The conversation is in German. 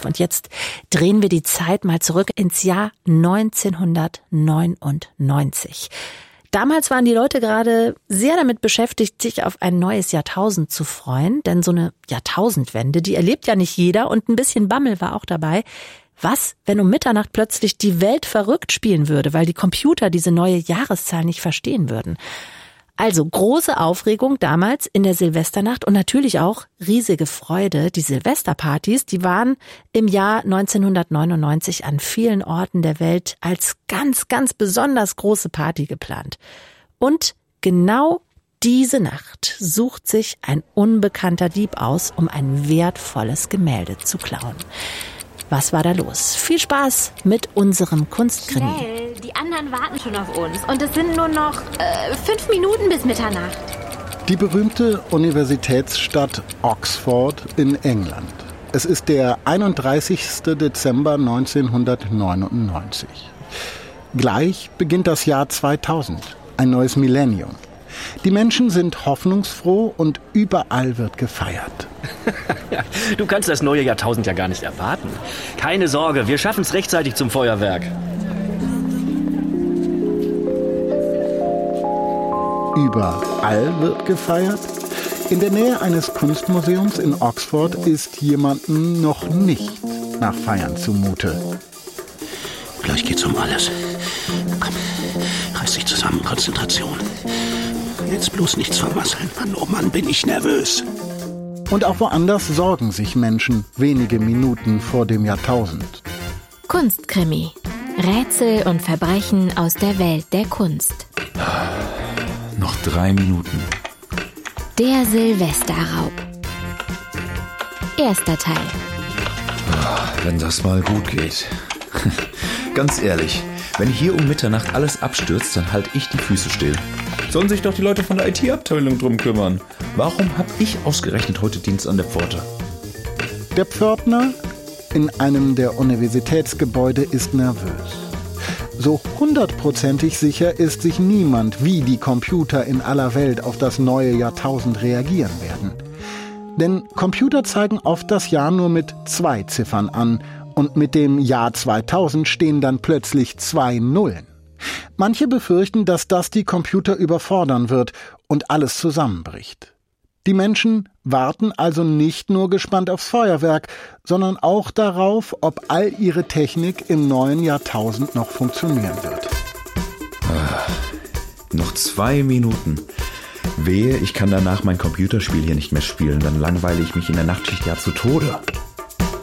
auf. Und jetzt drehen wir die Zeit mal zurück ins Jahr 1999. Damals waren die Leute gerade sehr damit beschäftigt, sich auf ein neues Jahrtausend zu freuen. Denn so eine Jahrtausendwende, die erlebt ja nicht jeder. Und ein bisschen Bammel war auch dabei. Was, wenn um Mitternacht plötzlich die Welt verrückt spielen würde, weil die Computer diese neue Jahreszahl nicht verstehen würden? Also große Aufregung damals in der Silvesternacht und natürlich auch riesige Freude. Die Silvesterpartys, die waren im Jahr 1999 an vielen Orten der Welt als ganz, ganz besonders große Party geplant. Und genau diese Nacht sucht sich ein unbekannter Dieb aus, um ein wertvolles Gemälde zu klauen. Was war da los? Viel Spaß mit unserem Kunstkrimi. Schnell, die anderen warten schon auf uns. Und es sind nur noch 5 Minuten bis Mitternacht. Die berühmte Universitätsstadt Oxford in England. Es ist der 31. Dezember 1999. Gleich beginnt das Jahr 2000, ein neues Millennium. Die Menschen sind hoffnungsfroh und überall wird gefeiert. Du kannst das neue Jahrtausend ja gar nicht erwarten. Keine Sorge, wir schaffen es rechtzeitig zum Feuerwerk. Überall wird gefeiert? In der Nähe eines Kunstmuseums in Oxford ist jemandem noch nicht nach Feiern zumute. Gleich geht's um alles. Komm, reiß dich zusammen, Konzentration. Jetzt bloß nichts vermasseln. Mann, oh Mann, bin ich nervös. Und auch woanders sorgen sich Menschen wenige Minuten vor dem Jahrtausend. Kunstkrimi. Rätsel und Verbrechen aus der Welt der Kunst. Noch 3 Minuten. Der Silvesterraub. Erster Teil. Wenn das mal gut geht. Ganz ehrlich, wenn hier um Mitternacht alles abstürzt, dann halte ich die Füße still. Sollen sich doch die Leute von der IT-Abteilung drum kümmern. Warum habe ich ausgerechnet heute Dienst an der Pforte? Der Pförtner in einem der Universitätsgebäude ist nervös. So 100%ig sicher ist sich niemand, wie die Computer in aller Welt auf das neue Jahrtausend reagieren werden. Denn Computer zeigen oft das Jahr nur mit 2 Ziffern an und mit dem Jahr 2000 stehen dann plötzlich 2 Nullen. Manche befürchten, dass das die Computer überfordern wird und alles zusammenbricht. Die Menschen warten also nicht nur gespannt aufs Feuerwerk, sondern auch darauf, ob all ihre Technik im neuen Jahrtausend noch funktionieren wird. Noch 2 Minuten. Wehe, ich kann danach mein Computerspiel hier nicht mehr spielen, dann langweile ich mich in der Nachtschicht ja zu Tode.